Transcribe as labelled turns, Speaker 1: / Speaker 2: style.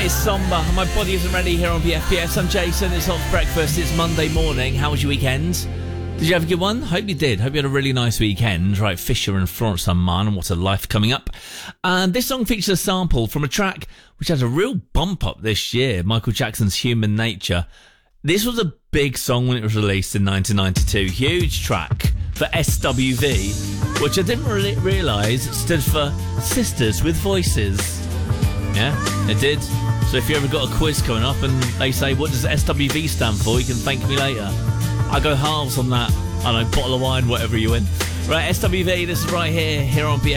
Speaker 1: It's somber and my body isn't ready here on BFPS. I'm Jason, it's Hot Breakfast, it's Monday morning. How was your weekend? Did you have a good one? Hope you did. Hope you had a really nice weekend. Right, Fisher and Florence Unman, what a life coming up. And this song features a sample from a track which had a real bump up this year, Michael Jackson's Human Nature. This was a big song when it was released in 1992. Huge track for SWV, which I didn't really realise stood for Sisters with Voices. Yeah, it did. So if you ever got a quiz coming up and they say, what does SWV stand for? You can thank me later. I go halves on that. I don't know, bottle of wine, whatever you win. Right, SWV, this is right here on BFPS.